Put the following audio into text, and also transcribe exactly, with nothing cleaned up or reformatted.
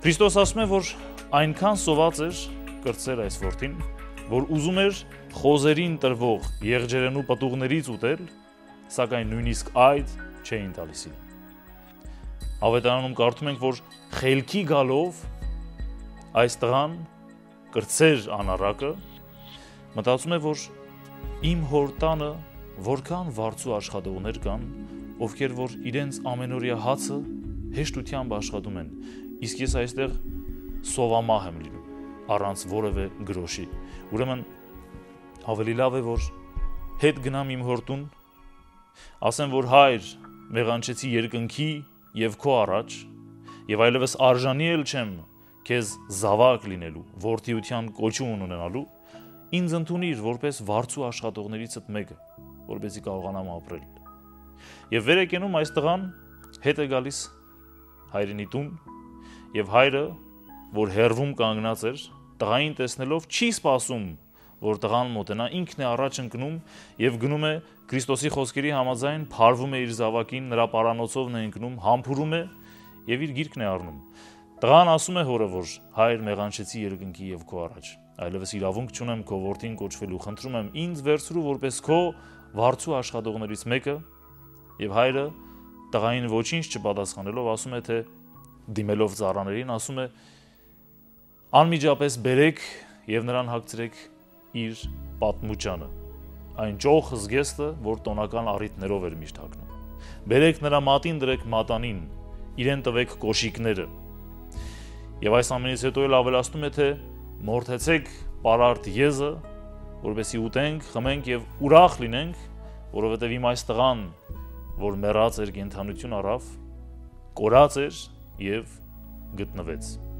Քրիստոս ասում է, որ այնքան սոված էր կրտսեր այս որդին, որ ուզում էր խոզերին տրվող եղջերենու պտուղներից ուտել, սակայն նույնիսկ այդ չէին տալիս իրեն։ Ավետարանում կարդում ենք, որ խելքի գալով այս տղան կրտսեր անառակը մտածում է, որ իմ հոր տանը որքան վարձու աշխատողներ կան, ովքեր որ իրենց ամենօրյա հացը հեշտությամբ աշխատում են, իսկ ես այստեղ սովամահ եմ լինում, առանց որևէ գրոշի։ Ուրեմն ավելի լավ է, որ հետ գնամ իմ հոր տուն, ասեմ, որ հայր, մեղանչեցի երկնքի եւ քո առաջ, եւ այլևս արժանի էլ չեմ քեզ զավակ լինելու, որդիության կոչում ունենալու, ինձ ընդունիր որպես վարձու աշխատողներիցդ մեկը, որպեսզի կարողանամ ապրել։ Եվ վեր է կենում այս տղան, հետ է գալիս հայրենի տուն, եւ հայրը, որ հեռվում կանգնած էր, տղային տեսնելով չի սպասում, որ տղան մոտենա, ինքն է առաջ ընկնում եւ գնում է Քրիստոսի խոսքերի համաձայն, փարվում է իր զավակին, նրա պարանոցով է ընկնում, համբուրում է եւ իր գիրկն է առնում։ Տղան ասում է հորը, որ հայր մեղանչեցի երկնքի եւ քո առաջ, այլևս իրավունք չունեմ քո որդին կոչվելու, խնդրում եմ ինձ վերցրու որպես քո վարձու աշխատողներից մեկը, եւ հայրը տղային ոչինչ չպատասխանելով ասում է, թե դիմելով ծառաներին, ասում է անմիջապես բերեք եւ նրան հագցրեք իր պատմուճանը, այն ճոխ զգեստը, որ տոնական առիթներով էր միշտ հագնում։ Բերեք նրա մատին դրեք մատանին, իրեն տվեք կոշիկները։ Եվ այս ամենից հետո էլ ավելացնում է, թե մորթեցեք պարարտ եզը, որպեսզի ուտենք, խմենք եւ ուրախ լինենք, որովհետեւ իմ այս տղան, որ մեռած էր կենդանություն առավ, կորած էր եւ գտնվեց։